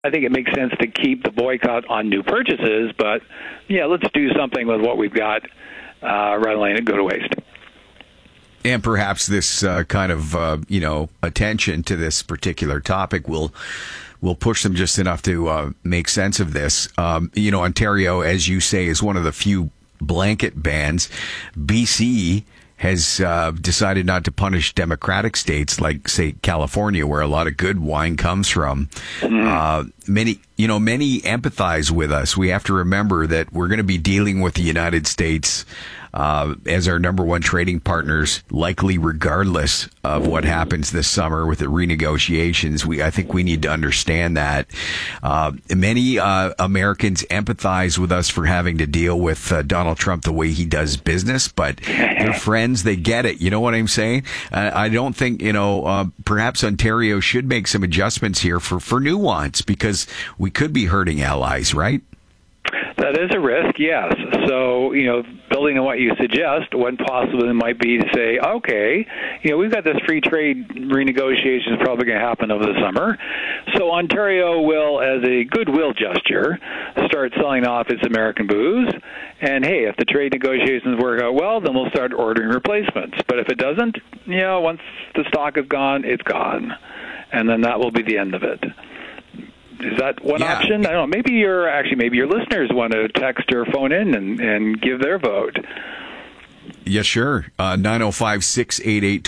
I think it makes sense to keep the boycott on new purchases, but yeah, let's do something with what we've got rather than letting it go to waste. And perhaps this kind of attention to this particular topic will push them just enough to make sense of this. Ontario, as you say, is one of the few blanket bans. BC has decided not to punish democratic states like, say, California, where a lot of good wine comes from. Many empathize with us. We have to remember that we're going to be dealing with the United States as our number one trading partners, likely regardless of what happens this summer with the renegotiations. I think we need to understand that. Many Americans empathize with us for having to deal with Donald Trump the way he does business, but they're friends. They get it. You know what I'm saying? I don't think, perhaps Ontario should make some adjustments here for nuance, because we could be hurting allies, right? That is a risk, yes. So, building on what you suggest, one possibility might be to say, okay, we've got this free trade renegotiation is probably going to happen over the summer. So Ontario will, as a goodwill gesture, start selling off its American booze. And, hey, if the trade negotiations work out well, then we'll start ordering replacements. But if it doesn't, once the stock is gone, it's gone. And then that will be the end of it. Is that one option? I don't know. Maybe your listeners want to text or phone in and give their vote. Yeah, sure. 905-688-2582,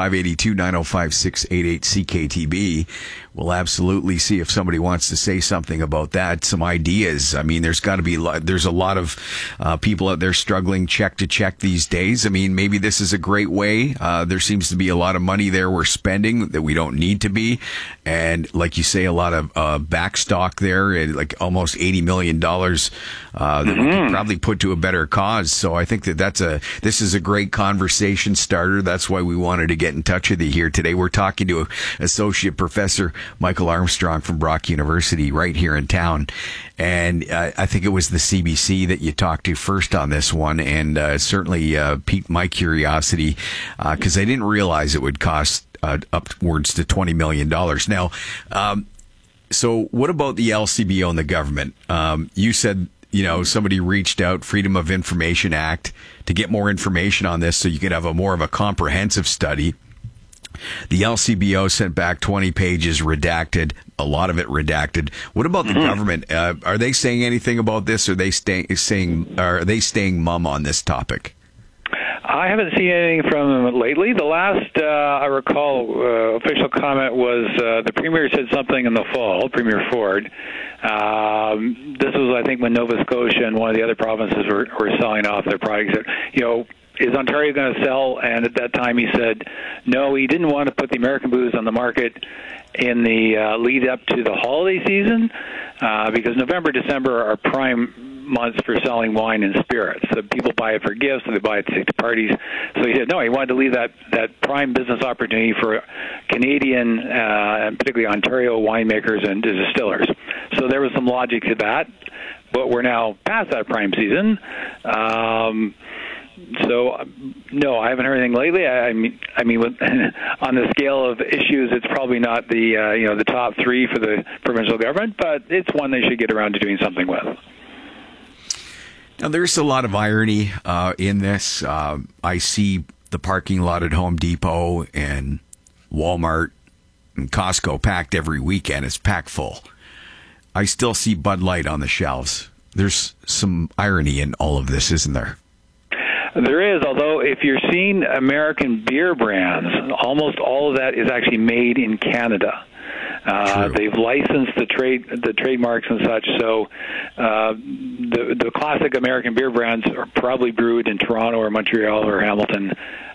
905-688-CKTB. We'll absolutely see if somebody wants to say something about that, some ideas. I mean, there's a lot of people out there struggling check to check these days. I mean, maybe this is a great way. There seems to be a lot of money there we're spending that we don't need to be. And like you say, a lot of backstock there, like almost $80 million that we could probably put to a better cause. So I think this is a great conversation starter. That's why we wanted to get in touch with you here today. We're talking to Associate Professor Michael Armstrong from Brock University right here in town. And I think it was the CBC that you talked to first on this one, and certainly piqued my curiosity because I didn't realize it would cost upwards to $20 million. Now, so what about the LCBO and the government? You said, somebody reached out, Freedom of Information Act, to get more information on this so you could have more of a comprehensive study. The LCBO sent back 20 pages redacted, a lot of it redacted. What about the government? Are they saying anything about this? Are they staying mum on this topic? I haven't seen anything from them lately. The last, I recall, official comment was the Premier said something in the fall, Premier Ford. This was, I think, when Nova Scotia and one of the other provinces were selling off their products. Is Ontario going to sell? And at that time he said, no, he didn't want to put the American booze on the market in the lead up to the holiday season because November, December are prime months for selling wine and spirits. So people buy it for gifts, so they buy it to take to parties. So he said, no, he wanted to leave that prime business opportunity for Canadian and particularly Ontario winemakers and distillers. So there was some logic to that, but we're now past that prime season. So, no, I haven't heard anything lately. I mean, on the scale of issues, it's probably not the top three for the provincial government, but it's one they should get around to doing something with. Now, there's a lot of irony in this. I see the parking lot at Home Depot and Walmart and Costco packed every weekend. It's packed full. I still see Bud Light on the shelves. There's some irony in all of this, isn't there? There is, although if you're seeing American beer brands, almost all of that is actually made in Canada. They've licensed the trademarks and such. So the classic American beer brands are probably brewed in Toronto or Montreal or Hamilton.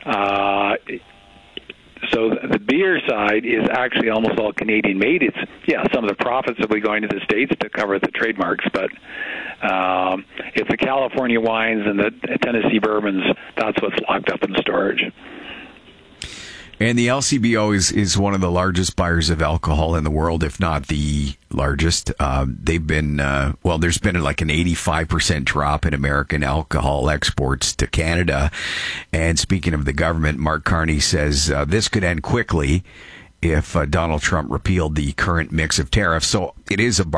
So the beer side is actually almost all Canadian made. It's some of the profits will be going to the States to cover the trademarks, but it's the California wines and the Tennessee bourbons. That's what's locked up in storage. And the LCBO is one of the largest buyers of alcohol in the world, if not the largest. They've been, there's been like an 85% drop in American alcohol exports to Canada. And speaking of the government, Mark Carney says this could end quickly. if Donald Trump repealed the current mix of tariffs. So it is a